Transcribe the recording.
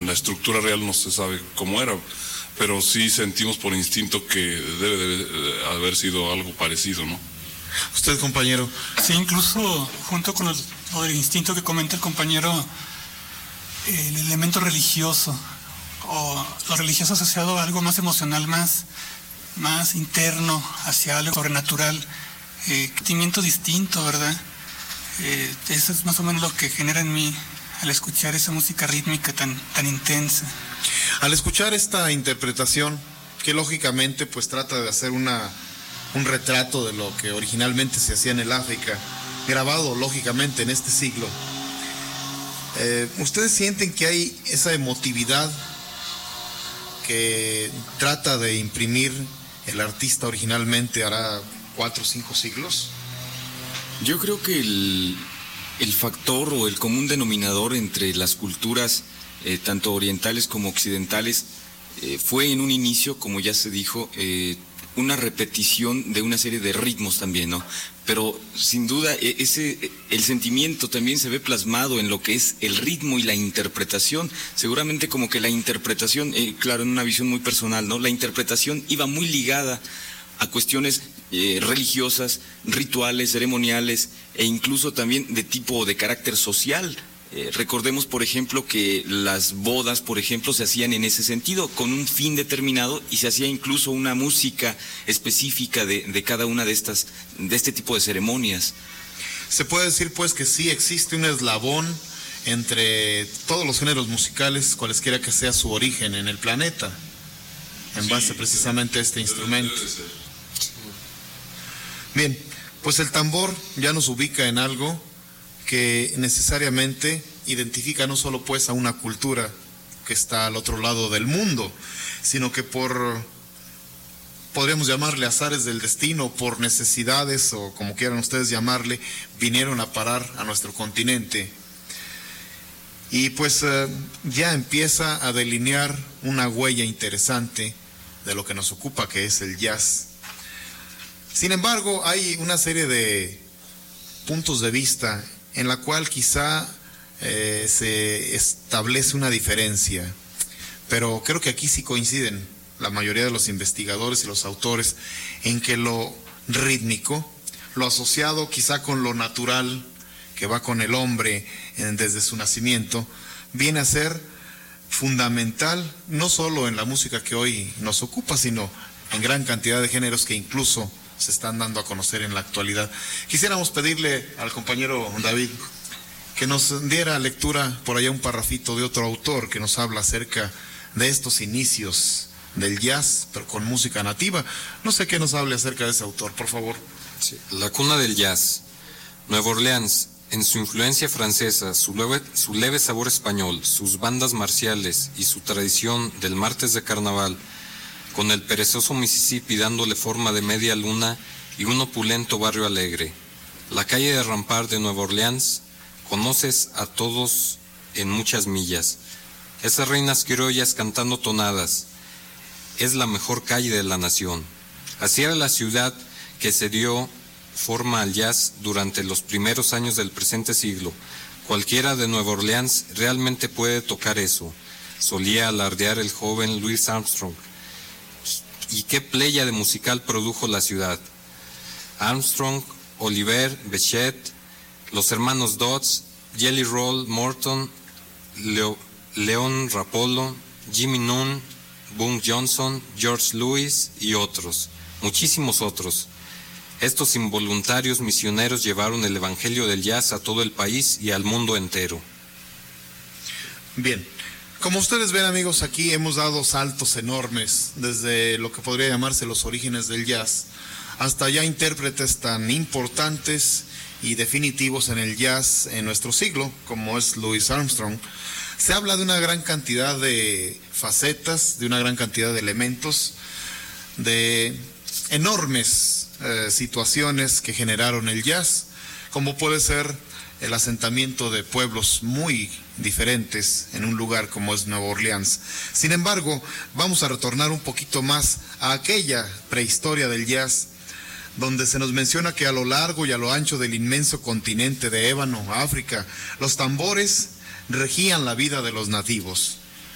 la estructura real no se sabe cómo era, pero sí sentimos por instinto que debe haber sido algo parecido, ¿no? Usted, compañero. Sí, incluso junto con lo del instinto que comenta el compañero, el elemento religioso, o lo religioso asociado a algo más emocional, más interno, hacia algo sobrenatural, sentimiento distinto, ¿verdad? Eso es más o menos lo que genera en mí al escuchar esa música rítmica tan intensa. Al escuchar esta interpretación, que lógicamente pues trata de hacer un retrato de lo que originalmente se hacía en el África, grabado lógicamente en este siglo, ¿ustedes sienten que hay esa emotividad que trata de imprimir el artista originalmente hará 4 o 5 siglos? Yo creo que el factor o el común denominador entre las culturas, tanto orientales como occidentales, fue en un inicio, como ya se dijo, una repetición de una serie de ritmos también, ¿no? Pero sin duda el sentimiento también se ve plasmado en lo que es el ritmo y la interpretación. Seguramente como que la interpretación, claro, en una visión muy personal, ¿no? La interpretación iba muy ligada a cuestiones religiosas, rituales, ceremoniales e incluso también de tipo de carácter social. Recordemos, por ejemplo, que las bodas, por ejemplo, se hacían en ese sentido, con un fin determinado, y se hacía incluso una música específica de cada una de este tipo de ceremonias. Se puede decir, pues, que sí existe un eslabón entre todos los géneros musicales, cualesquiera que sea su origen en el planeta, en base precisamente a este instrumento. Bien, pues el tambor ya nos ubica en algo que necesariamente identifica no solo pues a una cultura que está al otro lado del mundo, sino que podríamos llamarle azares del destino, por necesidades o como quieran ustedes llamarle, vinieron a parar a nuestro continente. Y pues ya empieza a delinear una huella interesante de lo que nos ocupa, que es el jazz. Sin embargo, hay una serie de puntos de vista en la cual quizá se establece una diferencia, pero creo que aquí sí coinciden la mayoría de los investigadores y los autores en que lo rítmico, lo asociado quizá con lo natural que va con el hombre desde su nacimiento, viene a ser fundamental no solo en la música que hoy nos ocupa, sino en gran cantidad de géneros que incluso se están dando a conocer en la actualidad. Quisiéramos pedirle al compañero David que nos diera lectura por allá un parrafito de otro autor que nos habla acerca de estos inicios del jazz, pero con música nativa. No sé qué nos hable acerca de ese autor, por favor. Sí, la cuna del jazz. Nueva Orleans, en su influencia francesa, su leve sabor español, sus bandas marciales y su tradición del martes de carnaval, con el perezoso Mississippi dándole forma de media luna y un opulento barrio alegre. La calle de Rampart de Nueva Orleans, conoces a todos en muchas millas. Esas reinas criollas cantando tonadas, es la mejor calle de la nación. Así era la ciudad que se dio forma al jazz durante los primeros años del presente siglo. Cualquiera de Nueva Orleans realmente puede tocar eso, solía alardear el joven Louis Armstrong. ¿Y qué pléyade musical produjo la ciudad? Armstrong, Oliver, Bechet, los hermanos Dodds, Jelly Roll Morton, Leon Rapolo, Jimmy Nunn, Boone Johnson, George Lewis y otros, muchísimos otros. Estos involuntarios misioneros llevaron el evangelio del jazz a todo el país y al mundo entero. Bien. Como ustedes ven, amigos, aquí hemos dado saltos enormes desde lo que podría llamarse los orígenes del jazz hasta ya intérpretes tan importantes y definitivos en el jazz en nuestro siglo, como es Louis Armstrong. Se habla de una gran cantidad de facetas, de una gran cantidad de elementos, de enormes situaciones que generaron el jazz, como puede ser el asentamiento de pueblos muy diferentes en un lugar como es Nueva Orleans. Sin embargo, vamos a retornar un poquito más a aquella prehistoria del jazz, donde se nos menciona que a lo largo y a lo ancho del inmenso continente de ébano, África, los tambores regían la vida de los nativos.